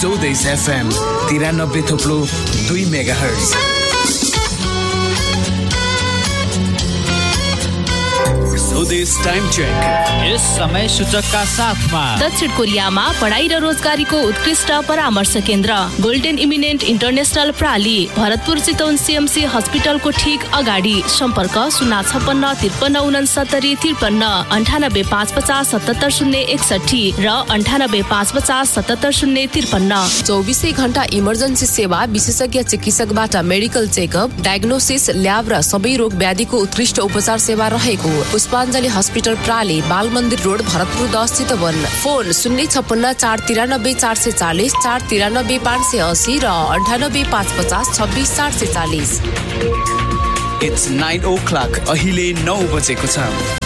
स्वदेश FM 93.2 megahertz. स्वदेश time check यस समय सूचकका साथमा दक्षिण कोरियामा पढाइ र रोजगारीको उत्कृष्ट परामर्श केन्द्र golden eminent international प्राली, Bharatpur Chitwan CMC हस्पिटलको ठीक अगाडि। सम्पर्क 056 53 69 53, 98 550 77 061 र 98 550 77 053। 24 घण्टा इमर्जेन्सी सेवा, विशेषज्ञ चिकित्सकबाट मेडिकल चेकअप, डायग्नोसिस, ल्याब र सबै रोग व्याधिको उत्कृष्ट उपचार सेवा रहेको पुष्पाञ्जली हस्पिटल प्राली, बाल मन्दिर रोड, भरतपुर 10 चितवन। फोन 056 493 440, 493 580 र 98 550 26 440। It's 9 o'clock. अहिले 9 बजेको छ।